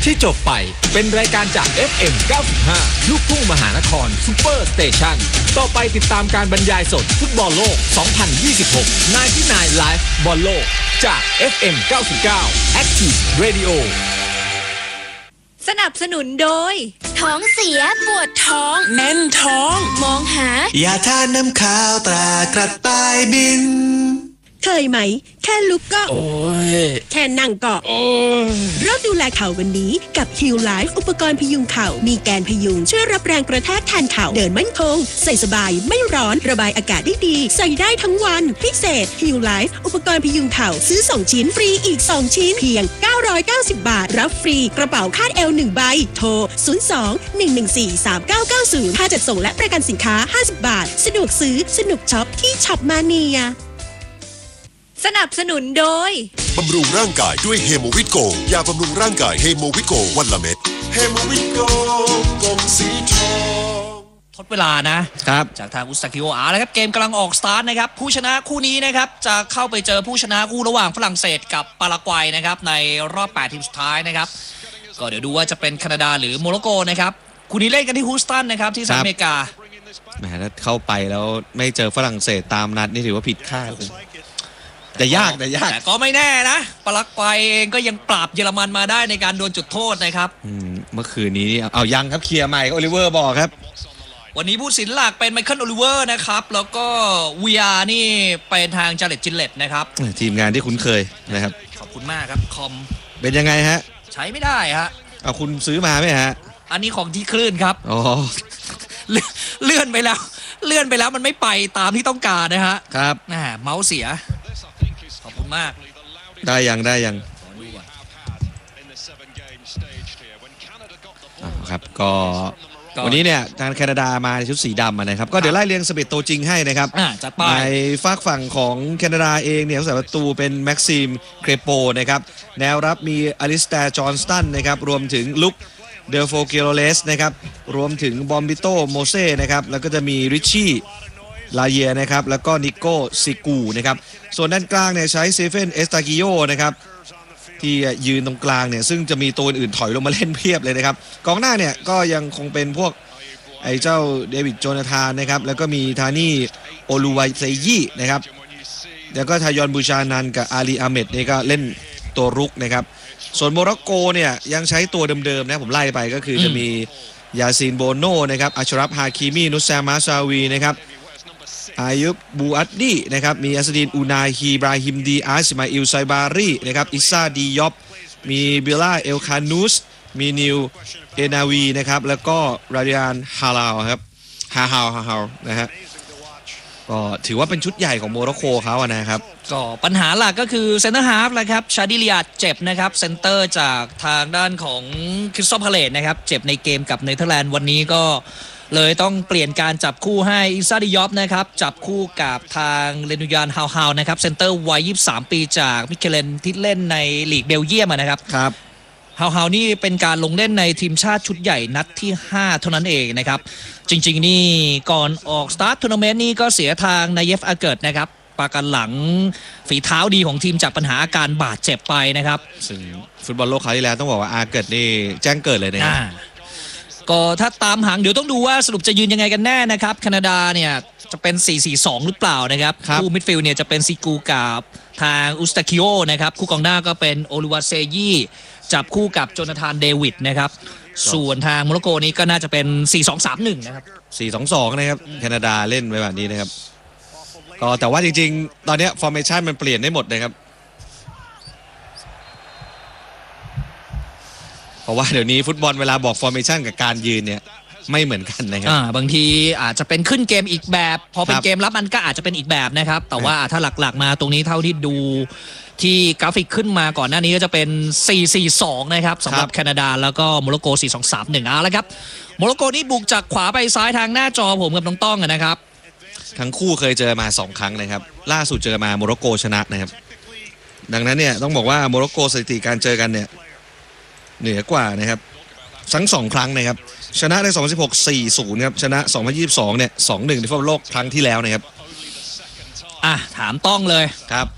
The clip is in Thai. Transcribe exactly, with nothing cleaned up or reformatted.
ที่จบไปเป็นรายการจาก เอฟ เอ็ม เก้าสิบห้า ลูกทุ่งมหานครซุปเปอร์สเตชันต่อไปติดตามการบรรยายสดฟุตบอลโลก สองพันยี่สิบหก ไนน์ตี้ไนน์ Live บอลโลกจาก เอฟ เอ็ม เก้าสิบเก้า Active Radio สนับสนุนโดยท้องเสียปวดท้องแน่นท้องมองหายาทาน้ำขาวตรากระต่ายบินเคยไหมแค่ลุกก็โอ้ยแค่นั่งก็โอ้ยเริ่มดูแลเข่าวันนี้กับ Heal Life อุปกรณ์พยุงเข่ามีแกนพยุงช่วยรับแรงกระแทกแทนเข่าเดินมั่นคงใส่สบายไม่ร้อนระบายอากาศได้ดีใส่ได้ทั้งวันพิเศษ Heal Life อุปกรณ์พยุงเข่าซื้อสองชิ้นฟรีอีกสองชิ้นเพียงเก้าร้อยเก้าสิบบาทรับฟรีกระเป๋าคาดเอวหนึ่งใบโทรศูนย์ สอง หนึ่ง หนึ่ง สี่ สาม เก้า เก้า ศูนย์ค่าจัดส่งและประกันสินค้าห้าสิบบาทสะดวกซื้อสนุกช็อปที่ช็อปมาเนียสนับสนุนโดยบำรุงร่างกายด้วยเฮโมวิตโกยาบำรุงร่างกายเฮโมวิตโกวันละเม็ดเฮโมวิตโกกงสีทองทดเวลานะครับจากทางอุสตาคิโออาร์แล้วครับเกมกำลังออกสตาร์ทนะครับผู้ชนะคู่นี้นะครับจะเข้าไปเจอผู้ชนะคู่ระหว่างฝรั่งเศสกับปารากวัยนะครับในรอบแปดทีมสุดท้ายนะครับก็เดี๋ยวดูว่าจะเป็นแคนาดาหรือโมร็อกโกนะครับคู่นี้เล่นกันที่ฮูสตันนะครับที่สหรัฐอเมริกาแหมถ้าเข้าไปแล้วไม่เจอฝรั่งเศสตามนัดนี่ถือว่าผิดคาดเลยแต่ยากแต่ยากแต่ก็ไม่แน่นะปารากวัยเองก็ยังปราบเยอรมันมาได้ในการโดนจุดโทษนะครับเมื่อคืนนี้เอายังครับเคลียร์ใหม่โอลิเวอร์บอกครับวันนี้ผู้สินหลักเป็นไมเคิลโอลิเวอร์นะครับแล้วก็วีอาร์นี่เป็นทางจาเลตจินเลตนะครับทีมงานที่คุ้นเคยนะครับขอบคุณมากครับคอมเป็นยังไงฮะใช้ไม่ได้ฮะเอาคุณซื้อมาไหมฮะอันนี้ของที่คลื่นครับอ๋อเลื่อนไปแล้วเลื่อนไปแล้วมันไม่ไปตามที่ต้องการนะฮะครับเมาส์เสียขอบคุณมากได้ยังได้ยังครับก็วันนี้เนี่ยทางแคนาดามาในชุดสีดำนะครับก็เดี๋ยวไล่เรียงสเปซตัวจริงให้นะครับในฝากฝั่งของแคนาดาเองเนี่ยผู้สาประตูเป็นแม็กซิมเครโปนะครับแนวรับมีอลิสแตร์จอห์นสตันนะครับรวมถึงลุคเดลโฟเกโรเลสนะครับรวมถึงบอมบิโตโมเซ่นะครับแล้วก็จะมีริชชี่ลาเยียนะครับแล้วก็นิโก้ซิกูนะครับส่วนด้านกลางเนี่ยใช้เซเฟนเอสตากิโยนะครับที่ยืนตรงกลางเนี่ยซึ่งจะมีตัวอื่นถอยลงมาเล่นเพียบเลยนะครับกองหน้าเนี่ยก็ยังคงเป็นพวกไอ้เจ้าเดวิดโจนาธานนะครับแล้วก็มีทานี่โอลูไวเซยี่นะครับแล้วก็ทายอนบูชานันกับอาลีอาเมดนี่ก็เล่นตัวรุกนะครับส่วนโมร็อกโกเนี่ยยังใช้ตัวเดิมๆนะผมไล่ไปก็คือจะมียาซีนโบโนนะครับอัชรัฟฮาคิมีนุสซามาซาวีนะครับอายุบบูอัดดีนะครับมีอัสดินอูนาฮีบราฮิมดีอาร์ซิมาอิลไซบารีนะครับอิซาดียอบมีเบลล่าเอลคานูสมีนิวเอนาวีนะครับแล้วก็ราดิอันฮาลาวครับฮาฮาวฮาฮาวนะฮะก็ถือว่าเป็นชุดใหญ่ของโมร็อกโกเขาอะนะครับก็ปัญหาหลักก็คือเซนเตอร์ฮาล์ฟนะครับชาดิลิอาดเจ็บนะครับเซนเตอร์จากทางด้านของคริสโตพาเลตนะครับเจ็บในเกมกับเนเธอร์แลนด์วันนี้ก็เลยต้องเปลี่ยนการจับคู่ให้อิซาดิยอบนะครับจับคู่กับทางเรนูยานฮาวฮาวนะครับเซนเตอร์วัยยี่สิบสามปีจากมิเคเลนที่เล่นในลีกเบลเยียมนะครับครับฮาวฮาวนี่เป็นการลงเล่นในทีมชาติชุดใหญ่นัดที่ห้าเท่านั้นเองนะครับจริงๆนี่ก่อนออกสตาร์ททัวร์นาเมนต์นี่ก็เสียทางนายเยฟอาเกิร์ตนะครับปากันหลังฝีเท้าดีของทีมจากปัญหาอาการบาดเจ็บไปนะครับซึ่งฟุตบอลโลกครั้งที่แล้วต้องบอกว่าอาเกิร์ตนี่แจ้งเกิดเลยนะครับก็ถ้าตามหางเดี๋ยวต้องดูว่าสรุปจะยืนยังไงกันแน่นะครับแคนาดาเนี่ยจะเป็น สี่ สี่ สอง หรือเปล่านะครับคู่มิดฟิลด์เนี่ยจะเป็นซิกูกับทางอุสตาคิโอนะครับคู่กองหน้าก็เป็นโอลูวาเซยี่จับคู่กับโจนาธานเดวิดนะครับส่วนทางโมร็อกโกนี้ก็น่าจะเป็น สี่ สอง สาม หนึ่ง นะครับสี่ สอง สอง นะครับแคนาดาเล่นไปแบบนี้นะครับก็แต่ว่าจริงๆตอนนี้ฟอร์เมชันมันเปลี่ยนได้หมดนะครับเพราะว่าเดี๋ยวนี้ฟุตบอลเวลาบอกฟอร์เมชันกับการยืนเนี่ยไม่เหมือนกันนะครับอ่าบางทีอาจจะเป็นขึ้นเกมอีกแบบพอเป็นเกมรับมันก็อาจจะเป็นอีกแบบนะครับแต่ว่าถ้าหลักๆมาตรงนี้เท่าที่ดูที่กราฟิกขึ้นมาก่อนหน้านี้ก็จะเป็น สี่ สี่ สอง นะครับสำหรับแคนาดาแล้วก็โมร็อกโก สี่ สอง สาม หนึ่ง อ่ะแล้วครับโมร็อกโกนี่บุกจากขวาไปซ้ายทางหน้าจอผมกับน้องต้องนะครับทั้งคู่เคยเจอมาสองครั้งนะครับล่าสุดเจอมาโมร็อกโกชนะนะครับดังนั้นเนี่ยต้องบอกว่าโมร็อกโกสถิติการเจอกันเนี่ยเหนือกว่านะครับทั้งสองครั้งนะครับชนะในสองพันสิบหก สี่ ศูนย์ ครับชนะสองพันยี่สิบสองเนี่ย สอง หนึ่ง ในฟุตบอลโลกครั้งที่แล้วนะครับอ่ะถามต้องเลยครับ